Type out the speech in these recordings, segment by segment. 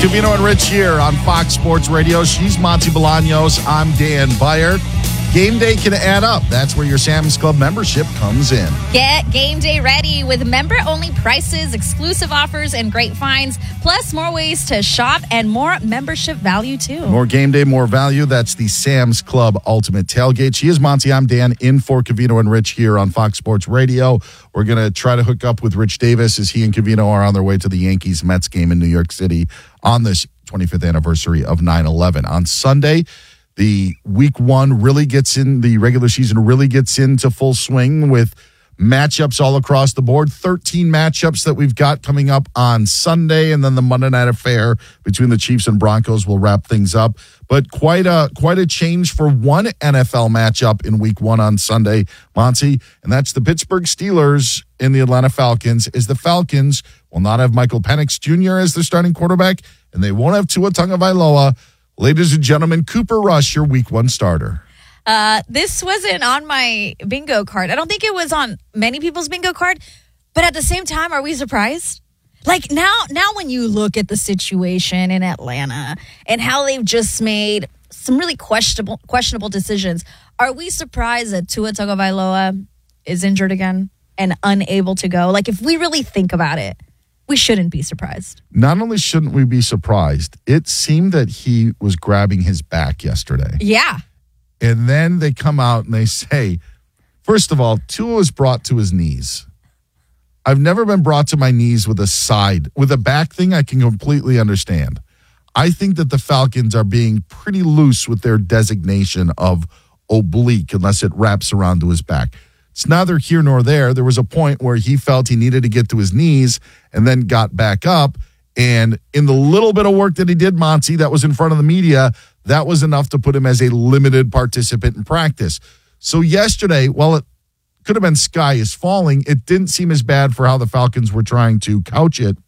Covino and Rich here on Fox Sports Radio. She's Monty Bolaños. I'm Dan Beyer. Game day can add up. That's where your Sam's Club membership comes in. Get game day ready with member-only prices, exclusive offers, and great finds, plus more ways to shop and more membership value, too. More game day, more value. That's the Sam's Club Ultimate Tailgate. She is Monty. I'm Dan, in for Covino and Rich here on Fox Sports Radio. We're going to try to hook up with Rich Davis as he and Covino are on their way to the Yankees-Mets game in New York City on this 25th anniversary of 9/11. On Sunday, the week one really gets in, the regular season really gets into full swing with matchups all across the board. 13 matchups that we've got coming up on Sunday, and then the Monday night affair between the Chiefs and Broncos will wrap things up. But quite a change for one NFL matchup in week one on Sunday, Monty, and that's the Pittsburgh Steelers and the Atlanta Falcons, as the Falcons will not have Michael Penix Jr. as their starting quarterback, and they won't have Tua Tagovailoa. Ladies and gentlemen, Cooper Rush, your week one starter. This wasn't on my bingo card. I don't think it was on many people's bingo card. But at the same time, are we surprised? Like now when you look at the situation in Atlanta and how they've just made some really questionable decisions, are we surprised that Tua Tagovailoa is injured again and unable to go? Like, if we really think about it, we shouldn't be surprised. Not only shouldn't we be surprised, it seemed that he was grabbing his back yesterday. Yeah. And then they come out and they say, first of all, Tua was brought to his knees. I've never been brought to my knees with a back thing I can completely understand. I think that the Falcons are being pretty loose with their designation of oblique unless it wraps around to his back. It's neither here nor there. There was a point where he felt he needed to get to his knees and then got back up. And in the little bit of work that he did, Monty, that was in front of the media, that was enough to put him as a limited participant in practice. So yesterday, while it could have been sky is falling, it didn't seem as bad for how the Falcons were trying to couch it.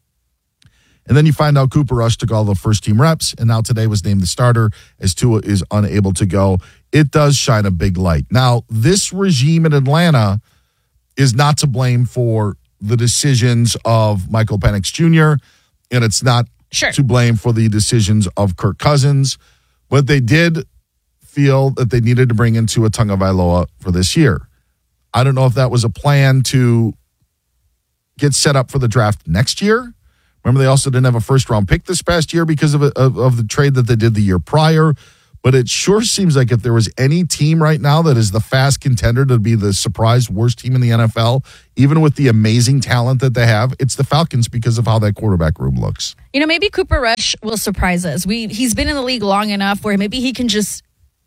And then you find out Cooper Rush took all the first-team reps, and now today was named the starter as Tua is unable to go. It does shine a big light. Now, this regime in Atlanta is not to blame for the decisions of Michael Penix Jr., and it's not to blame for the decisions of Kirk Cousins, but they did feel that they needed to bring in Tua Tagovailoa for this year. I don't know if that was a plan to get set up for the draft next year. Remember, they also didn't have a first-round pick this past year because of the trade that they did the year prior. But it sure seems like if there was any team right now that is the fast contender to be the surprise worst team in the NFL, even with the amazing talent that they have, it's the Falcons because of how that quarterback room looks. You know, maybe Cooper Rush will surprise us. He's been in the league long enough where maybe he can just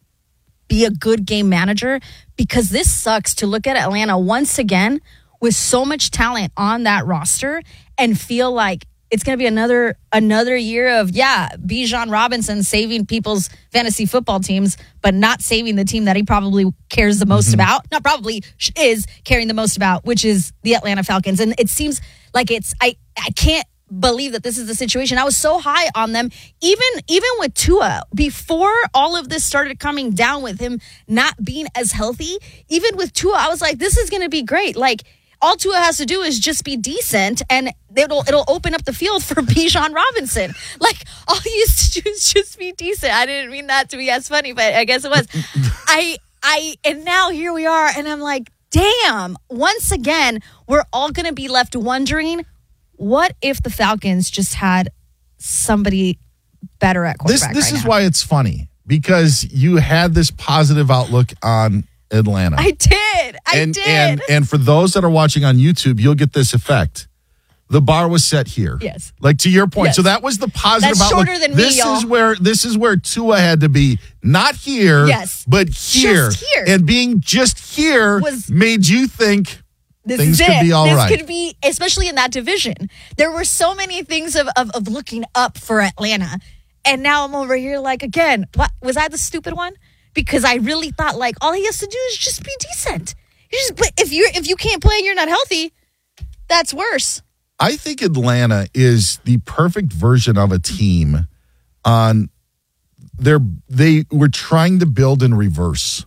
be a good game manager, because this sucks to look at Atlanta once again with so much talent on that roster and feel like it's going to be another year of, Bijan Robinson saving people's fantasy football teams, but not saving the team that he probably cares the most about. Not probably, is caring the most about, which is the Atlanta Falcons. And it seems like I can't believe that this is the situation. I was so high on them, even with Tua, before all of this started coming down with him not being as healthy. Even with Tua, I was like, this is going to be great. Like, all Tua has to do is just be decent, and it'll open up the field for Bijan Robinson. Like, all he used to do is just be decent. I didn't mean that to be as funny, but I guess it was. And now here we are, and I'm like, damn. Once again, we're all going to be left wondering, what if the Falcons just had somebody better at quarterback? This is why it's funny, because you had this positive outlook on Atlanta. I did. I did. And for those that are watching on YouTube, you'll get this effect. The bar was set here. Yes. Like, to your point. Yes. So that was the positive That's outlook. Shorter than me, y'all. This is where Tua had to be. Not here, but here. Just here. And being just here made you think things could be all right. This could be, especially in that division. There were so many things of looking up for Atlanta. And now I'm over here like, again, what was I the stupid one? Because I really thought, like, all he has to do is just be decent. But if you can't play and you're not healthy, that's worse. I think Atlanta is the perfect version of a team on they were trying to build in reverse.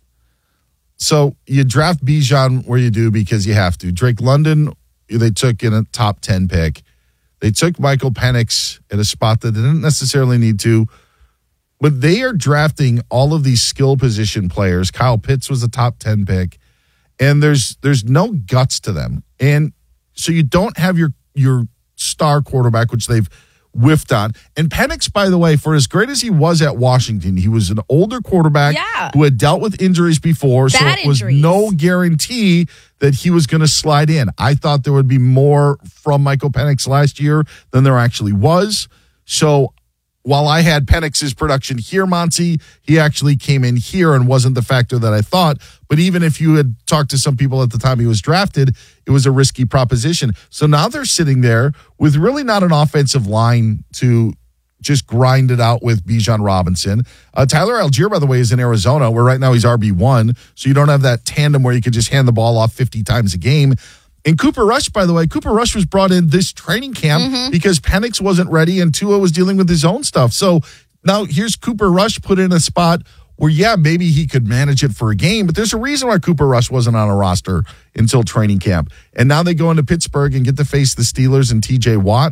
So you draft Bijan where you do because you have to. Drake London, they took in a top 10 pick. They took Michael Penix at a spot that they didn't necessarily need to. But they are drafting all of these skill position players. Kyle Pitts was a top 10 pick. And there's no guts to them. And so you don't have your star quarterback, which they've whiffed on. And Penix, by the way, for as great as he was at Washington, he was an older quarterback who had dealt with injuries before. So it was no guarantee that he was going to slide in. I thought there would be more from Michael Penix last year than there actually was. So while I had Penix's production here, Monty, he actually came in here and wasn't the factor that I thought. But even if you had talked to some people at the time he was drafted, it was a risky proposition. So now they're sitting there with really not an offensive line to just grind it out with Bijan Robinson. Tyler Algier, by the way, is in Arizona, where right now he's RB1. So you don't have that tandem where you can just hand the ball off 50 times a game. And Cooper Rush, by the way, Cooper Rush was brought in this training camp because Penix wasn't ready and Tua was dealing with his own stuff. So now here's Cooper Rush put in a spot where, yeah, maybe he could manage it for a game, but there's a reason why Cooper Rush wasn't on a roster until training camp. And now they go into Pittsburgh and get to face the Steelers and TJ Watt.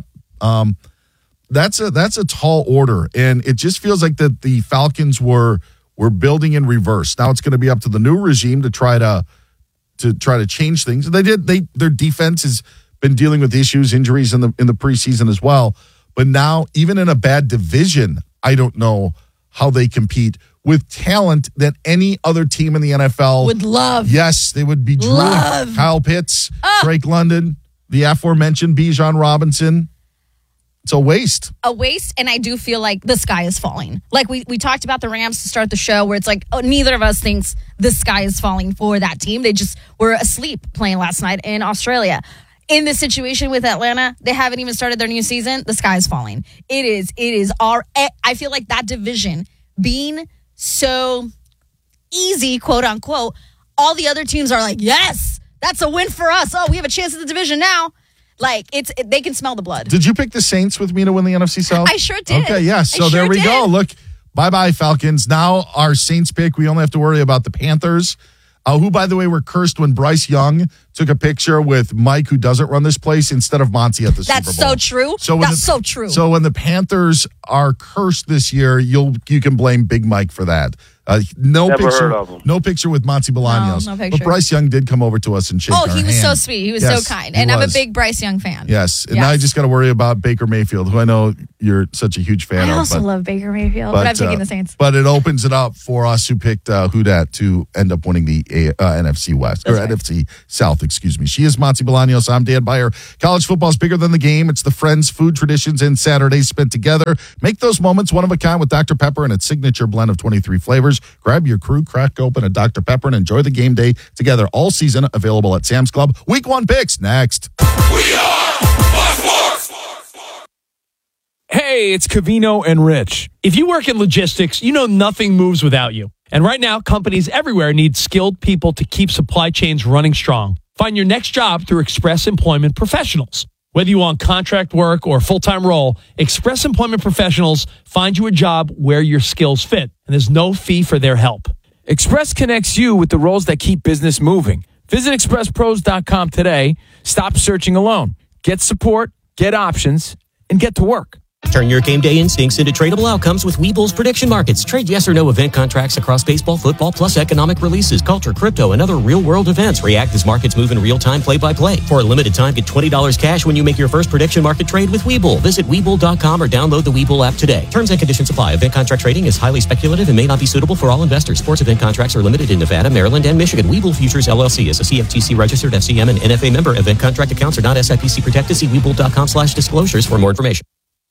That's a tall order. And it just feels like that the Falcons were building in reverse. Now it's going to be up to the new regime to try to change things. Their defense has been dealing with issues, injuries in the preseason as well. But now, even in a bad division, I don't know how they compete with talent that any other team in the NFL would love. Yes, they would be drooling. Kyle Pitts, Drake London, the aforementioned Bijan Robinson. It's a waste. And I do feel like the sky is falling. Like we talked about the Rams to start the show, where it's like, neither of us thinks the sky is falling for that team. They just were asleep playing last night in Australia. In this situation with Atlanta, they haven't even started their new season. The sky is falling. It is I feel like that division being so easy, quote unquote, all the other teams are like, yes, that's a win for us. Oh, we have a chance at the division now. Like, they can smell the blood. Did you pick the Saints with me to win the NFC South? I sure did. Okay, yes. So there we go. Look, bye-bye, Falcons. Now our Saints pick, we only have to worry about the Panthers, who, by the way, were cursed when Bryce Young took a picture with Mike, who doesn't run this place, instead of Monty at the Super Bowl. That's so true. That's so true. So when the Panthers are cursed this year, you can blame Big Mike for that. No picture with Monty Bolaños. No picture. But Bryce Young did come over to us and shake our hand. Oh, he was so sweet. He was so kind. And I'm a big Bryce Young fan. Yes. And now I just got to worry about Baker Mayfield, who I know you're such a huge fan of. I also love Baker Mayfield, but I'm picking the Saints. But it opens it up for us who picked Houdat to end up winning the NFC West, or NFC South, excuse me. She is Monty Bolaños. I'm Dan Beyer. College football is bigger than the game. It's the friends, food traditions, and Saturdays spent together. Make those moments one of a kind with Dr. Pepper and its signature blend of 23 flavors. Grab your crew, crack open a Dr. Pepper, and enjoy the game day together all season. Available at Sam's Club. Week 1 picks next. We are Sports. Hey, it's Covino and Rich. If you work in logistics, you know nothing moves without you. And right now, companies everywhere need skilled people to keep supply chains running strong. Find your next job through Express Employment Professionals. Whether you want contract work or a full-time role, Express Employment Professionals find you a job where your skills fit, and there's no fee for their help. Express connects you with the roles that keep business moving. Visit expresspros.com today. Stop searching alone. Get support, get options, and get to work. Turn your game day instincts into tradable outcomes with Webull's prediction markets. Trade yes or no event contracts across baseball, football, plus economic releases, culture, crypto, and other real-world events. React as markets move in real time, play-by-play. For a limited time, get $20 cash when you make your first prediction market trade with Webull. Visit Webull.com or download the Webull app today. Terms and conditions apply. Event contract trading is highly speculative and may not be suitable for all investors. Sports event contracts are limited in Nevada, Maryland, and Michigan. Webull Futures, LLC is a CFTC-registered FCM and NFA member. Event contract accounts are not SIPC protected. See Webull.com/disclosures for more information.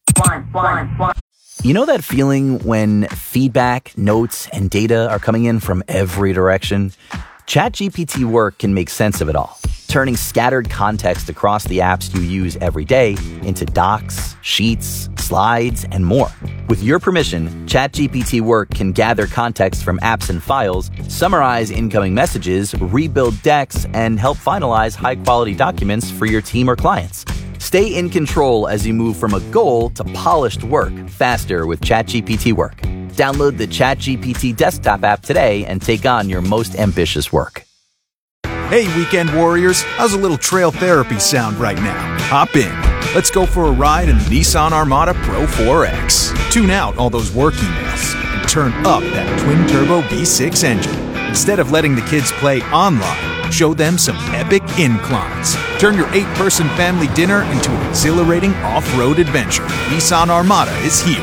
You know that feeling when feedback, notes, and data are coming in from every direction? ChatGPT Work can make sense of it all, turning scattered context across the apps you use every day into docs, sheets, slides, and more. With your permission, ChatGPT Work can gather context from apps and files, summarize incoming messages, rebuild decks, and help finalize high-quality documents for your team or clients. Stay in control as you move from a goal to polished work faster with ChatGPT Work. Download the ChatGPT desktop app today and take on your most ambitious work. Hey, weekend warriors, how's a little trail therapy sound right now? Hop in. Let's go for a ride in the Nissan Armada Pro 4X. Tune out all those work emails and turn up that twin-turbo V6 engine. Instead of letting the kids play online, show them some epic inclines. Turn your 8-person family dinner into an exhilarating off-road adventure. Nissan Armada is here.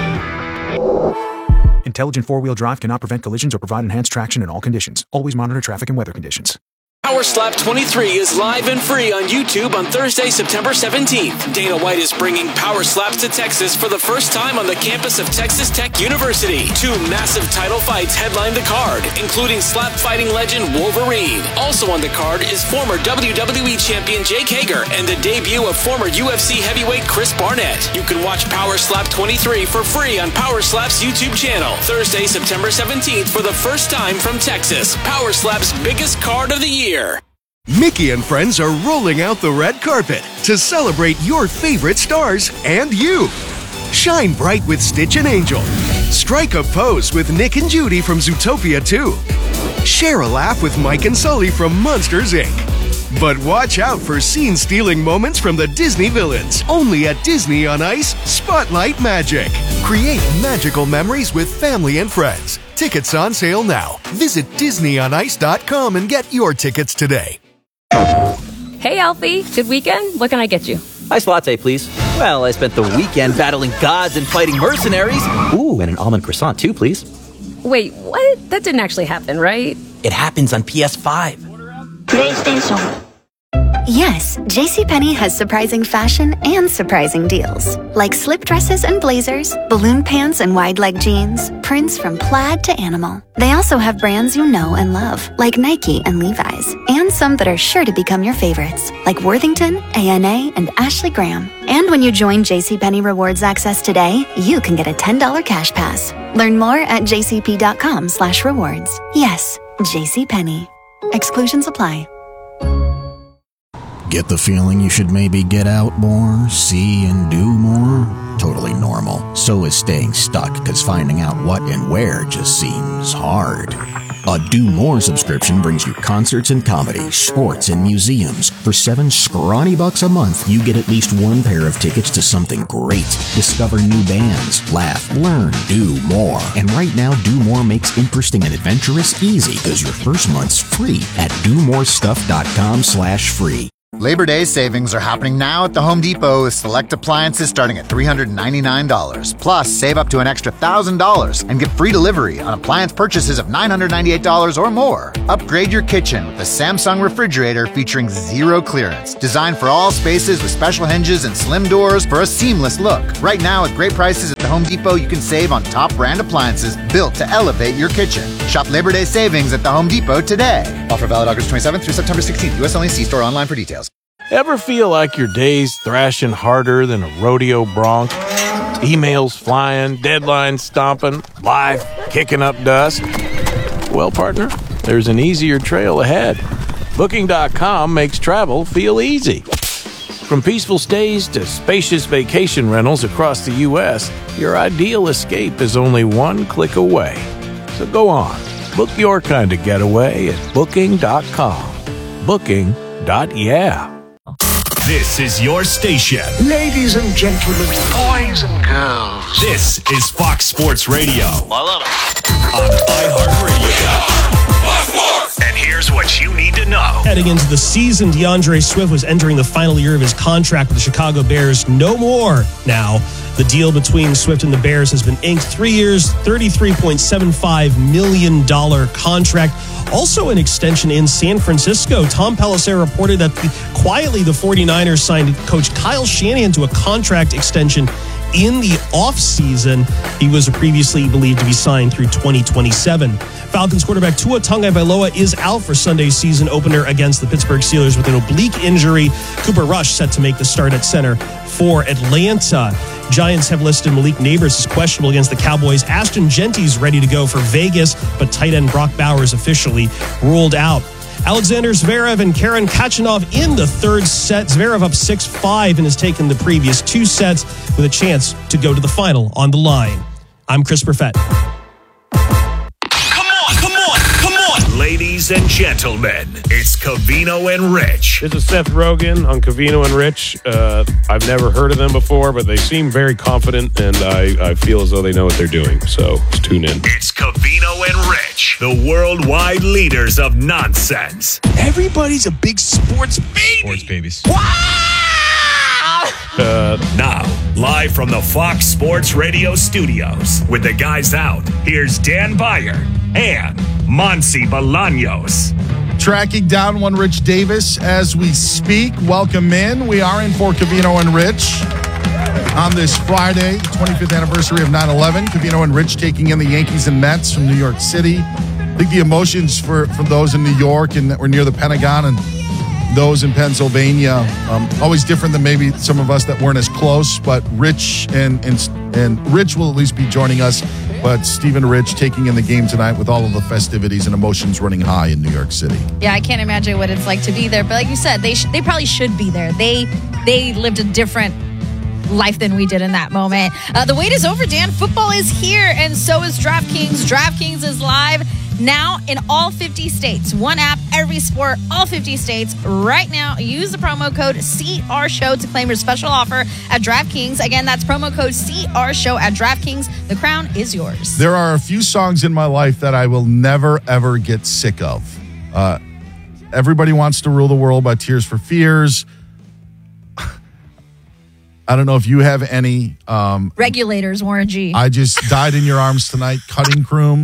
Intelligent four-wheel drive cannot prevent collisions or provide enhanced traction in all conditions. Always monitor traffic and weather conditions. Power Slap 23 is live and free on YouTube on Thursday, September 17th. Dana White is bringing Power Slaps to Texas for the first time on the campus of Texas Tech University. 2 massive title fights headline the card, including slap fighting legend Wolverine. Also on the card is former WWE champion Jake Hager and the debut of former UFC heavyweight Chris Barnett. You can watch Power Slap 23 for free on Power Slap's YouTube channel. Thursday, September 17th for the first time from Texas. Power Slap's biggest card of the year. Mickey and friends are rolling out the red carpet to celebrate your favorite stars and you. Shine bright with Stitch and Angel. Strike a pose with Nick and Judy from Zootopia 2. Share a laugh with Mike and Sully from Monsters, Inc. But watch out for scene-stealing moments from the Disney villains. Only at Disney on Ice, Spotlight Magic. Create magical memories with family and friends. Tickets on sale now. Visit DisneyOnIce.com and get your tickets today. Hey, Alfie. Good weekend? What can I get you? Iced latte, please. Well, I spent the weekend battling gods and fighting mercenaries. Ooh, and an almond croissant, too, please. Wait, what? That didn't actually happen, right? It happens on PS5. PlayStation. Yes, JCPenney has surprising fashion and surprising deals. Like slip dresses and blazers, balloon pants and wide leg jeans, prints from plaid to animal. They also have brands you know and love, like Nike and Levi's, and some that are sure to become your favorites, like Worthington, A&A, and Ashley Graham. And when you join JCPenney Rewards Access today, you can get a $10 cash pass. Learn more at jcp.com/rewards. Yes, JCPenney. Exclusions apply. Get the feeling you should maybe get out more, see and do more? Totally normal. So is staying stuck, because finding out what and where just seems hard. A Do More subscription brings you concerts and comedy, sports and museums. For $7 scrawny bucks a month, you get at least one pair of tickets to something great. Discover new bands, laugh, learn, do more. And right now, Do More makes interesting and adventurous easy, because your first month's free at domorestuff.com/free. Labor Day savings are happening now at the Home Depot with select appliances starting at $399. Plus, save up to an extra $1,000 and get free delivery on appliance purchases of $998 or more. Upgrade your kitchen with a Samsung refrigerator featuring zero clearance. Designed for all spaces with special hinges and slim doors for a seamless look. Right now, at great prices at the Home Depot, you can save on top brand appliances built to elevate your kitchen. Shop Labor Day savings at the Home Depot today. Offer valid August 27th through September 16th. U.S. only. See store online for details. Ever feel like your day's thrashing harder than a rodeo bronc? Emails flying, deadlines stomping, life kicking up dust? Well, partner, there's an easier trail ahead. Booking.com makes travel feel easy. From peaceful stays to spacious vacation rentals across the U.S., your ideal escape is only one click away. So go on, book your kind of getaway at Booking.com. Booking.yeah. This is your station. Ladies and gentlemen, boys and girls. This is Fox Sports Radio. I love it. On iHeartRadio. And here's what you need to know. Heading into the season, DeAndre Swift was entering the final year of his contract with the Chicago Bears. No more now. The deal between Swift and the Bears has been inked. 3 years, $33.75 million contract. Also an extension in San Francisco. Tom Pelissero reported that quietly the 49ers signed coach Kyle Shanahan to a contract extension in the offseason. He was previously believed to be signed through 2027. Falcons quarterback Tua Tagovailoa is out for Sunday's season opener against the Pittsburgh Steelers with an oblique injury. Cooper Rush set to make the start at center for Atlanta. Giants have listed Malik Nabers as questionable against the Cowboys. Ashton Genty's ready to go for Vegas, but tight end Brock Bowers officially ruled out. Alexander Zverev and Karen Khachanov in the third set. Zverev up 6-5 and has taken the previous 2 sets with a chance to go to the final on the line. I'm Chris Perfett. Come on. Ladies and gentlemen, it's Covino and Rich. This is Seth Rogen on Covino and Rich. I've never heard of them before, but they seem very confident, and I feel as though they know what they're doing. So let's tune in. It's Covino and Rich, the worldwide leaders of nonsense. Everybody's a big sports baby. Sports babies. Now, live from the Fox Sports Radio studios, with the guys out, here's Dan Beyer and Monsi Bolaños. Tracking down one Rich Davis as we speak. Welcome in. We are in for Covino and Rich on this Friday, 25th anniversary of 9/11. Covino and Rich taking in the Yankees and Mets from New York City. I think the emotions for those in New York and that were near the Pentagon and those in Pennsylvania, always different than maybe some of us that weren't as close. But Rich and Rich will at least be joining us. But Steve and Rich taking in the game tonight with all of the festivities and emotions running high in New York City. Yeah, I can't imagine what it's like to be there. But like you said, they probably should be there. They lived a different life than we did in that moment. The wait is over, Dan. Football is here, and so is DraftKings. DraftKings is live now in all 50 states. One app, every sport, all 50 states. Right now, use the promo code CRSHOW to claim your special offer at DraftKings. Again, that's promo code CRSHOW at DraftKings. The crown is yours. There are a few songs in my life that I will never, ever get sick of. Everybody Wants to Rule the World by Tears for Fears. I don't know if you have any. Regulators, Warren G. I Just Died in Your Arms Tonight. Cutting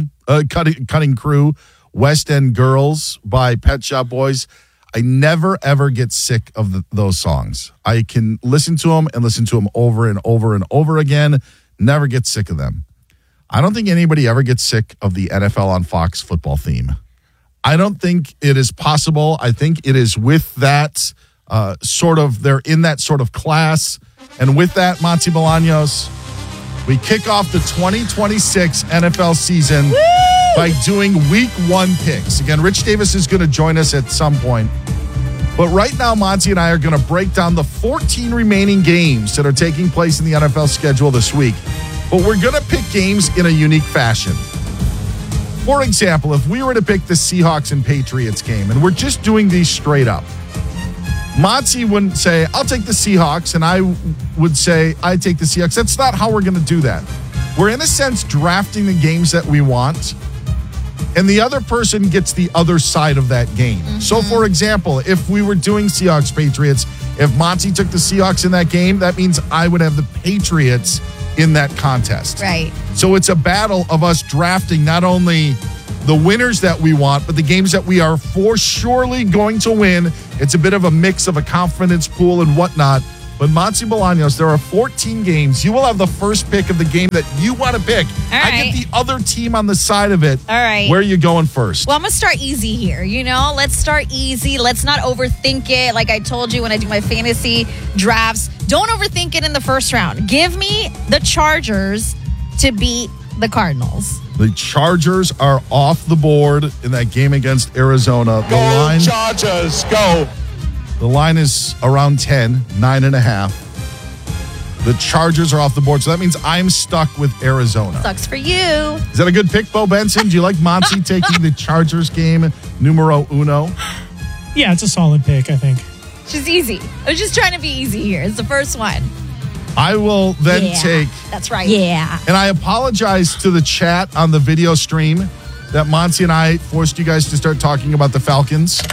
Crew. West End Girls by Pet Shop Boys. I never, ever get sick of those songs. I can listen to them and listen to them over and over and over again. Never get sick of them. I don't think anybody ever gets sick of the NFL on Fox football theme. I don't think it is possible. I think it is with that they're in that sort of class. And with that, Monty Bolaños, we kick off the 2026 NFL season by doing week 1 picks. Again, Rich Davis is going to join us at some point. But right now, Monty and I are going to break down the 14 remaining games that are taking place in the NFL schedule this week. But we're going to pick games in a unique fashion. For example, if we were to pick the Seahawks and Patriots game, and we're just doing these straight up, Monty wouldn't say, I'll take the Seahawks, and I would say, I take the Seahawks. That's not how we're going to do that. We're, in a sense, drafting the games that we want, and the other person gets the other side of that game. Mm-hmm. So, for example, if we were doing Seahawks-Patriots, if Monty took the Seahawks in that game, that means I would have the Patriots in that contest. Right. So it's a battle of us drafting not only the winners that we want, but the games that we are for surely going to win. It's a bit of a mix of a confidence pool and whatnot. But Monty Bolaños, there are 14 games. You will have the first pick of the game that you want to pick. All right. I get the other team on the side of it. All right. Where are you going first? Well, I'm going to start easy here. Let's start easy. Let's not overthink it. Like I told you when I do my fantasy drafts, don't overthink it in the first round. Give me the Chargers to beat the Cardinals. The Chargers are off the board in that game against Arizona. The line, Chargers, go! The line is around 10, 9.5. The Chargers are off the board, so that means I'm stuck with Arizona. Sucks for you. Is that a good pick, Bo Benson? Do you like Monty taking the Chargers game numero uno? Yeah, it's a solid pick, I think. Just easy. I was just trying to be easy here. It's the first one. I will then take... That's right. Yeah. And I apologize to the chat on the video stream that Monty and I forced you guys to start talking about the Falcons.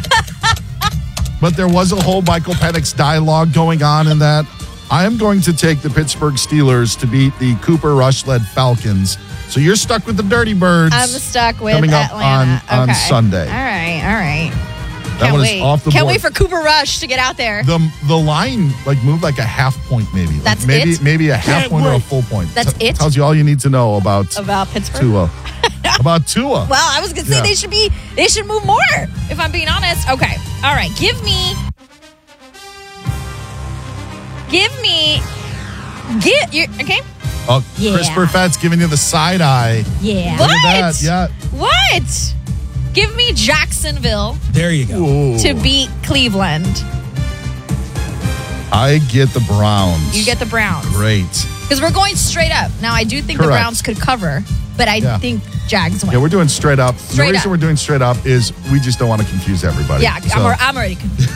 But there was a whole Michael Penix dialogue going on in that. I am going to take the Pittsburgh Steelers to beat the Cooper Rush-led Falcons. So you're stuck with the Dirty Birds. I'm stuck with coming up Atlanta. on Sunday. All right. That one is off the board. Can't wait for Cooper Rush to get out there. The line moved like a half point maybe. That's it? Maybe a half point or a full point. That's it? Tells you all you need to know about Pittsburgh. Tua. About Tua. Well, I was going to say they should move more, if I'm being honest. Okay. All right. Give me okay? Oh, yeah. Chris Burfat's giving you the side eye. Yeah. Look at that. Yeah. What? Give me Jacksonville. There you go. Ooh. To beat Cleveland. I get the Browns. You get the Browns. Great. Because we're going straight up. Now, I do think Correct. the Browns could cover. but I think Jags win. Yeah, we're doing straight up. Straight the reason up. we're doing straight up is we just don't want to confuse everybody. Yeah, So, I'm already confused.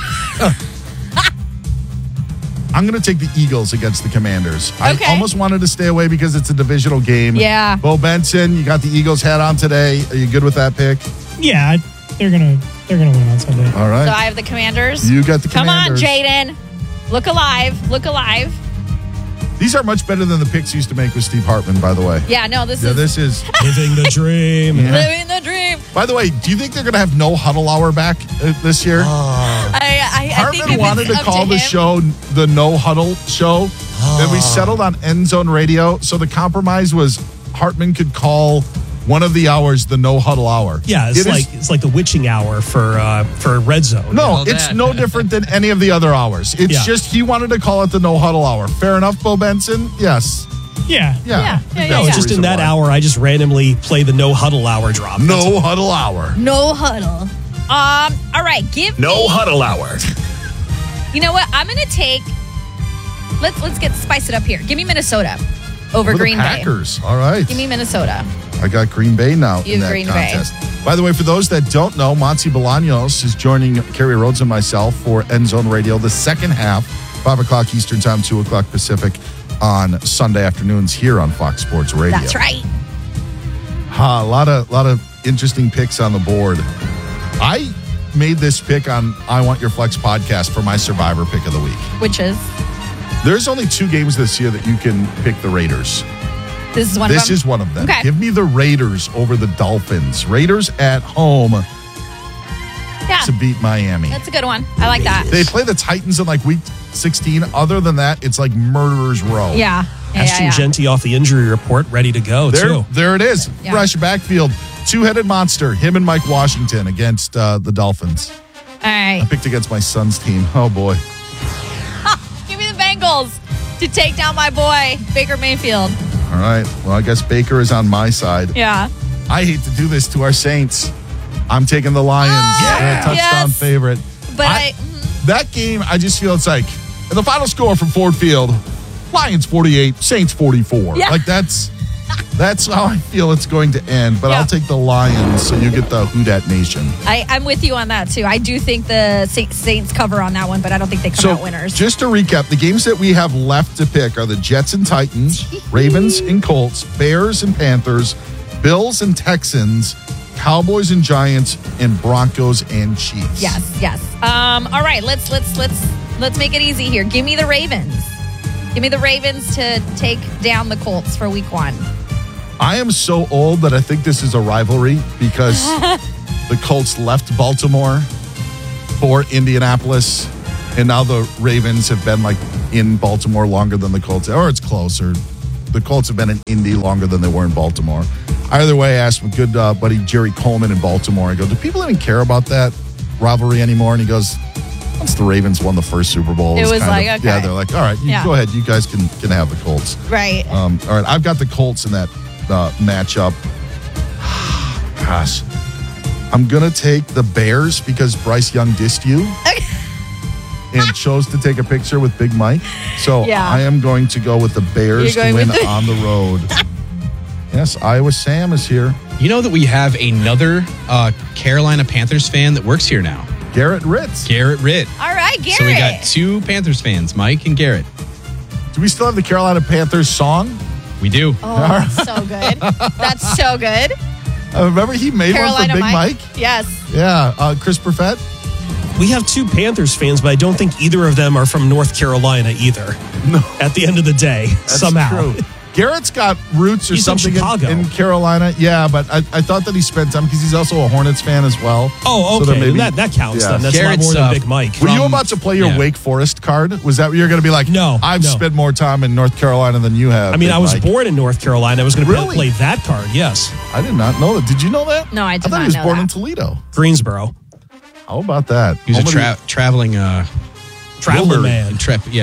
I'm going to take the Eagles against the Commanders. Okay. I almost wanted to stay away because it's a divisional game. Yeah. Bo Benson, you got the Eagles hat on today. Are you good with that pick? Yeah, they're gonna win on Sunday. All right. So I have the Commanders. You got the Come Commanders. on, Jaden. Look alive. Look alive. These are much better than the picks you used to make with Steve Hartman, by the way. Yeah, no, this Yeah, is this is living the dream. Yeah. living the dream. By the way, do you think they're going to have no huddle hour back this year? I think Hartman if wanted it's to up call to the him, show the No Huddle Show, and we settled on End Zone Radio. So the compromise was Hartman could call one of the hours the No Huddle Hour. Yeah, it's like the witching hour for Red Zone. No, it's no different than any of the other hours. It's just he wanted to call it the No Huddle Hour. Fair enough, Bo Benson? Yes. Yeah. No, just in that hour, I just randomly play the no huddle hour drop. No Huddle Hour. No huddle. All right, give No me, huddle hour. You know what? I'm gonna take. Let's spice it up here. Give me Minnesota over the Green Bay. Packers. All right. Give me Minnesota. I got Green Bay now You in that Green Bay. contest. By the way, for those that don't know, Monty Bolaños is joining Kerry Rhodes and myself for End Zone Radio the second half, 5 o'clock Eastern Time, 2 o'clock Pacific on Sunday afternoons here on Fox Sports Radio. That's right. A lot of interesting picks on the board. I made this pick on I Want Your Flex podcast for my Survivor pick of the week. Which is There's only 2 games this year that you can pick the Raiders. this is one This of them. is one of them. Okay. Give me the Raiders over the Dolphins. Raiders at home Yeah, to beat Miami. that's a good one. I like that. They play the Titans in like week 16. Other than that, it's like murderer's row. Yeah. Ashton Genty off the injury report, ready to go, too. There it is. Yeah. Fresh backfield. 2-headed monster. Him and Mike Washington against the Dolphins. All right. I picked against my son's team. Oh, boy. Give me the Bengals to take down my boy, Baker Mayfield. All right. Well, I guess Baker is on my side. Yeah. I hate to do this to our Saints. I'm taking the Lions. They're a touchdown favorite. But That game, I just feel it's like, and the final score from Ford Field, Lions 48, Saints 44. Yeah. Like that's how I feel it's going to end. But I'll take the Lions, so you get the Who Dat Nation. I'm with you on that, too. I do think the Saints cover on that one, but I don't think they come out winners. Just to recap, the games that we have left to pick are the Jets and Titans, Ravens and Colts, Bears and Panthers, Bills and Texans, Cowboys and Giants, and Broncos and Chiefs. Yes. All right, let's make it easy here. Give me the Ravens. Give me the Ravens to take down the Colts for week 1. I am so old that I think this is a rivalry because the Colts left Baltimore for Indianapolis, and now the Ravens have been like in Baltimore longer than the Colts, or it's closer. The Colts have been in Indy longer than they were in Baltimore. Either way, I asked my good buddy Jerry Coleman in Baltimore. I go, do people even care about that rivalry anymore? And he goes, once the Ravens won the first Super Bowl, It was kind like, of, okay. yeah, they're like, all right, go ahead. You guys can have the Colts. Right. All right, I've got the Colts in that matchup. Gosh, I'm going to take the Bears because Bryce Young dissed you and chose to take a picture with Big Mike. So Yeah. I am going to go with the Bears You're to going win with the- on the road. Yes, Iowa Sam is here. You know that we have another Carolina Panthers fan that works here now. Garrett Ritz. Garrett Ritt. All right, Garrett. So we got 2 Panthers fans, Mike and Garrett. Do we still have the Carolina Panthers song? We do. Oh, that's so good. That's so good. Remember he made Carolina one for Big Mike? Yes. Yeah, Chris Perfett. We have 2 Panthers fans, but I don't think either of them are from North Carolina either. No. At the end of the day, That's somehow. true. Garrett's got roots or He's in something Chicago. in Carolina. Yeah, but I thought that he spent time because he's also a Hornets fan as well. Oh, So okay. there may be- that counts yeah. then. That's Garrett's, a lot more than Big Mike. Were you about to play your Wake Forest card? Was that what you're going to be like? No, I've no. spent more time in North Carolina than you have. I mean, Big I was Mike. born in North Carolina. I was going to Really? play that card, yes. I did not know that. Did you know that? No, I did thought not he was know born that. in Toledo. Greensboro. How about that? He was Home a of the- traveling Traveling Wilbur man.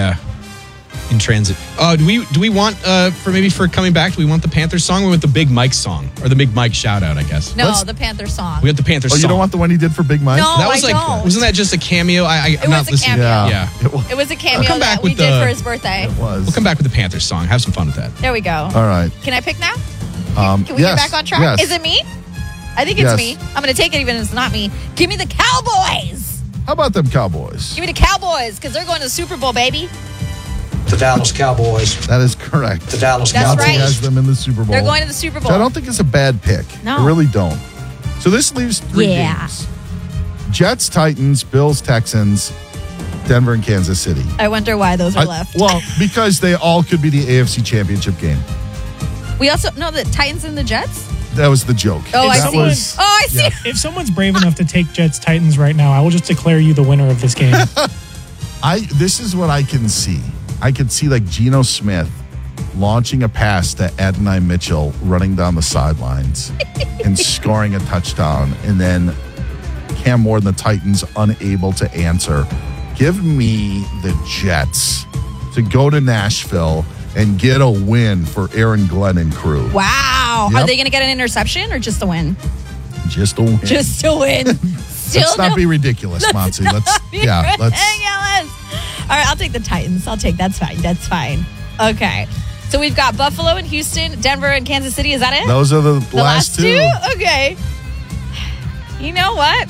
In transit. Do we want for coming back? Do we want the Panthers song or with the Big Mike song or the Big Mike shout out? I guess. No, the Panther song. We got the Panthers Oh, song. you don't want the one he did for Big Mike? No, that was I don't. Wasn't that just a cameo? I'm It not was a listening. cameo. Yeah. It was a cameo I'll come back that we with did the- for his birthday. It was. We'll come back with the Panthers song. Have some fun with that. There we go. All right. Can I pick now? Can we get back on track? Yes. Is it me? I think it's Yes. me. I'm going to take it even if it's not me. Give me the Cowboys. How about them Cowboys? Give me the Cowboys because they're going to the Super Bowl, baby. The Dallas Cowboys. That is correct. The Dallas That's Cowboys. right. Has them in the Super Bowl. They're going to the Super Bowl. So I don't think it's a bad pick. No. I really don't. So this leaves 3 Yeah. games. Jets, Titans, Bills, Texans, Denver, and Kansas City. I wonder why those are left. Well, because they all could be the AFC Championship game. We also know the Titans and the Jets. That was the joke. Oh, I That see. was- I see. yeah. If someone's brave enough to take Jets Titans right now, I will just declare you the winner of this game. This is what I can see. I could see like Geno Smith launching a pass to Adonai Mitchell running down the sidelines and scoring a touchdown, and then Cam Ward and the Titans unable to answer. Give me the Jets to go to Nashville and get a win for Aaron Glenn and crew. Wow. Yep. Are they going to get an interception or just a win? Just a win. Just a win. Still Let's not no- be ridiculous, Monty. Let's be let's ridiculous. All right, I'll take the Titans. That's fine. That's fine. Okay. So we've got Buffalo and Houston, Denver and Kansas City. Is that it? those are the last two. Okay. You know what?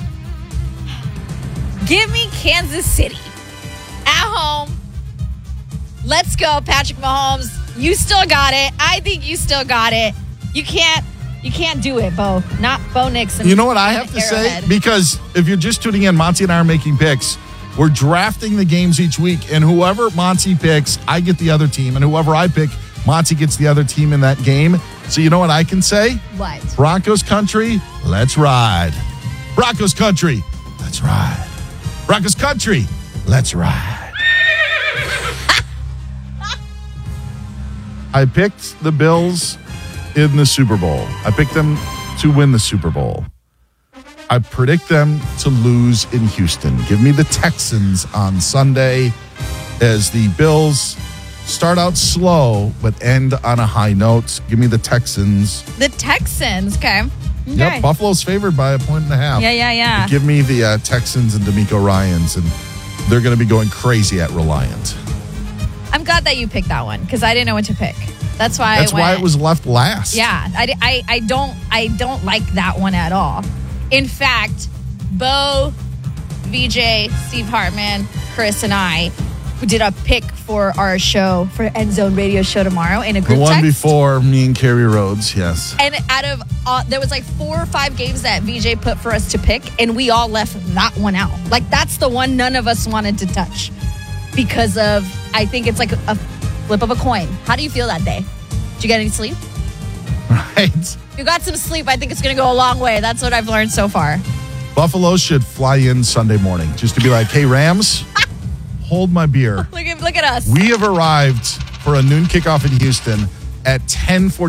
Give me Kansas City at home. Let's go, Patrick Mahomes. You still got it. I think you still got it. You can't do it, Bo. Not Bo Nixon. You know what I have to Arrowhead. say? Because if you're just tuning in, Monty and I are making picks. We're drafting the games each week, and whoever Monty picks, I get the other team, and whoever I pick, Monty gets the other team in that game. So you know what I can say? What? Broncos country, let's ride. Broncos country, let's ride. Broncos country, let's ride. I picked the Bills in the Super Bowl. I picked them to win the Super Bowl. I predict them to lose in Houston. Give me the Texans on Sunday as the Bills start out slow but end on a high note. Give me the Texans. The Texans. Okay. Yep, Buffalo's favored by 1.5. Yeah. But give me the Texans and D'Amico Ryans, and they're going to be going crazy at Reliant. I'm glad that you picked that one because I didn't know what to pick. That's why That's I went. why it was left last. Yeah, I don't like that one at all. In fact, Bo, VJ, Steve Hartman, Chris, and I did a pick for our show, for End Zone Radio Show tomorrow in a The group one text. before me and Kerry Rhodes, yes. And out of there was like 4 or 5 games that VJ put for us to pick, and we all left that one out. Like that's the one none of us wanted to touch because of I think it's like a flip of a coin. How do you feel that day? Did you get any sleep? Right. If you got some sleep, I think it's going to go a long way. That's what I've learned so far. Buffalo should fly in Sunday morning just to be like, hey, Rams, hold my beer. Look at us. We have arrived for a noon kickoff in Houston at 10:40.